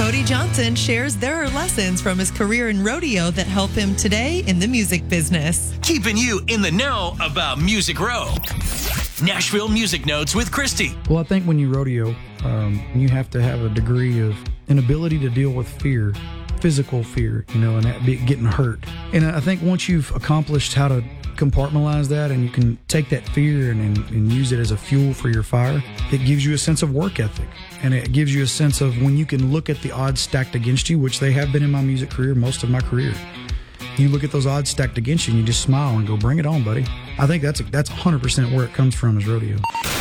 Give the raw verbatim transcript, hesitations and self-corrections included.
Cody Johnson shares there are lessons from his career in rodeo that help him today in the music business. Keeping you in the know about Music Row. Nashville Music Notes with Christy. Well, I think when you rodeo, um, you have to have a degree of an ability to deal with fear, physical fear, you know, and that be, getting hurt. And I think once you've accomplished how to compartmentalize that and you can take that fear and, and, and use it as a fuel for your fire, it gives you a sense of work ethic. And it gives you a sense of when you can look at the odds stacked against you, which they have been in my music career, most of my career. You look at those odds stacked against you and you just smile and go, bring it on, buddy. I think that's a, that's one hundred percent where it comes from is rodeo.